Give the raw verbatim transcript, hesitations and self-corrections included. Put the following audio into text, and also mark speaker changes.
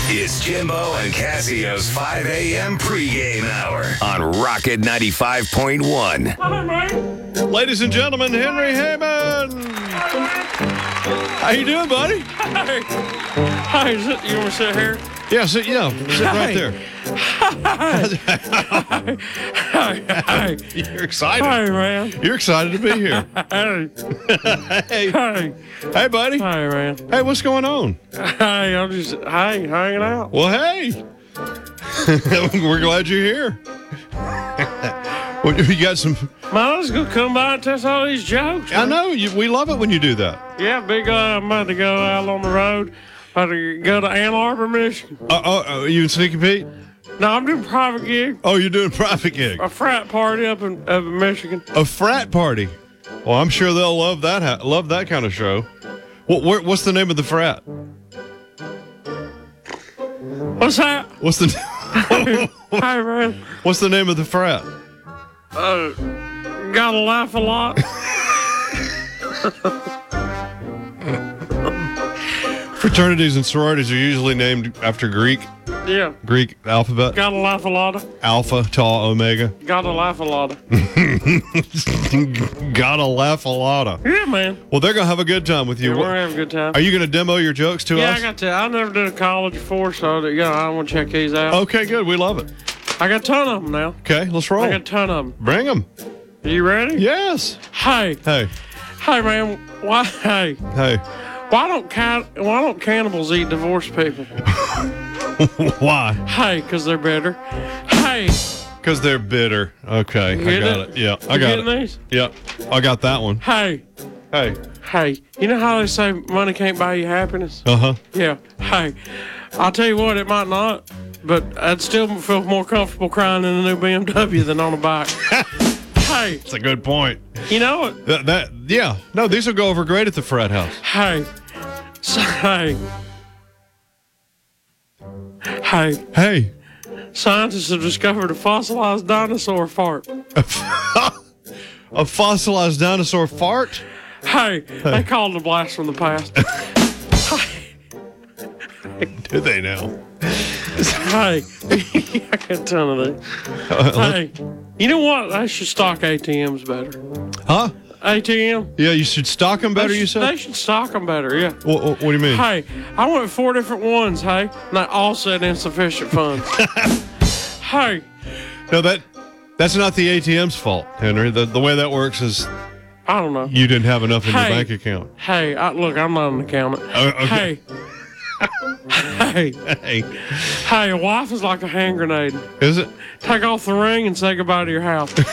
Speaker 1: It's Jimbo and Cassio's five a.m. pregame hour on Rocket ninety-five point one.
Speaker 2: Hi, man.
Speaker 3: Ladies and gentlemen, Henry Heyman. How you doing, buddy?
Speaker 2: Hey, hey, is it, you want to sit here?
Speaker 3: Yeah, sit, yeah, sit right there.
Speaker 2: Hey, hey,
Speaker 3: You're excited.
Speaker 2: hey, man.
Speaker 3: You're excited to be here.
Speaker 2: Hey,
Speaker 3: hey,
Speaker 2: hey,
Speaker 3: hey, buddy.
Speaker 2: hey, man.
Speaker 3: Hey, what's going on?
Speaker 2: Hey, I'm just, hey, hanging out.
Speaker 3: Well, hey. We're glad you're here. Well, you got some.
Speaker 2: Man, I was going to come by and test all these jokes.
Speaker 3: I
Speaker 2: Man.
Speaker 3: know you, we love it when you do that.
Speaker 2: Yeah, big guy, I'm about to go out on the road. About to go to Ann Arbor, Michigan.
Speaker 3: Uh, oh, uh, you and Sneaky Pete?
Speaker 2: No, I'm doing private gig.
Speaker 3: Oh, you're doing a private gig.
Speaker 2: A frat party up in, up in Michigan.
Speaker 3: A frat party. Well, I'm sure they'll love that. Ha- love that kind of show. What? Where, what's the name of the frat?
Speaker 2: What's that?
Speaker 3: What's the?
Speaker 2: Hey, man.
Speaker 3: What's the name of the frat?
Speaker 2: Uh, gotta laugh a lot.
Speaker 3: Fraternities and sororities are usually named after Greek
Speaker 2: Yeah.
Speaker 3: Greek alphabet.
Speaker 2: Gotta laugh a lot.
Speaker 3: Alpha, Tau, Omega.
Speaker 2: Gotta laugh a lot.
Speaker 3: Gotta laugh a lot.
Speaker 2: Yeah, man.
Speaker 3: Well, they're gonna have a good time with you.
Speaker 2: Yeah, we're gonna have a good time.
Speaker 3: Are you gonna demo your jokes to
Speaker 2: Yeah,
Speaker 3: us?
Speaker 2: I got to. I never did a college before, so you know, I want to check these out.
Speaker 3: Okay, good. We love it.
Speaker 2: I got a ton of them now.
Speaker 3: Okay, let's roll.
Speaker 2: I got a ton of them.
Speaker 3: Bring them.
Speaker 2: Are you ready?
Speaker 3: Yes.
Speaker 2: Hey,
Speaker 3: Hey,
Speaker 2: hey, man. Why? Hey,
Speaker 3: hey.
Speaker 2: why don't can why don't cannibals eat divorced people?
Speaker 3: Why?
Speaker 2: Hey, 'cause they're bitter. Hey,
Speaker 3: Because they're bitter. Okay,
Speaker 2: You
Speaker 3: I
Speaker 2: get
Speaker 3: got
Speaker 2: it?
Speaker 3: it. Yeah, I
Speaker 2: you
Speaker 3: got
Speaker 2: getting
Speaker 3: it.
Speaker 2: these?
Speaker 3: Yep, I got that one.
Speaker 2: Hey,
Speaker 3: Hey.
Speaker 2: hey. You know how they say money can't buy you happiness?
Speaker 3: Uh huh.
Speaker 2: Yeah. Hey, I'll tell you what, it might not, but I'd still feel more comfortable crying in a new B M W than on a bike. Hey,
Speaker 3: That's a good point.
Speaker 2: you know what?
Speaker 3: That, that yeah. No, these will go over great at the frat house.
Speaker 2: Hey, so, hey, hey,
Speaker 3: Hey.
Speaker 2: scientists have discovered a fossilized dinosaur fart.
Speaker 3: A fossilized dinosaur fart?
Speaker 2: Hey, they called it a blast from the past.
Speaker 3: Do they now?
Speaker 2: Hey, I got a ton of these. Hey, you know what? They should stock A T Ms better.
Speaker 3: Huh?
Speaker 2: A T M?
Speaker 3: Yeah, you should stock them better,
Speaker 2: they
Speaker 3: you
Speaker 2: should,
Speaker 3: said?
Speaker 2: They should stock them better, yeah.
Speaker 3: What, what, what do you mean?
Speaker 2: Hey, I went four different ones, hey, and they all said insufficient funds. Hey,
Speaker 3: No, that that's not the A T M's fault, Henry. The, the way that works is
Speaker 2: I don't know.
Speaker 3: you didn't have enough in
Speaker 2: Hey.
Speaker 3: your bank account.
Speaker 2: Hey, I, look, I'm not an accountant.
Speaker 3: Oh, okay.
Speaker 2: Hey, hey,
Speaker 3: Hey,
Speaker 2: hey, a wife is like a hand grenade.
Speaker 3: is it?
Speaker 2: Take off the ring and say goodbye to your house.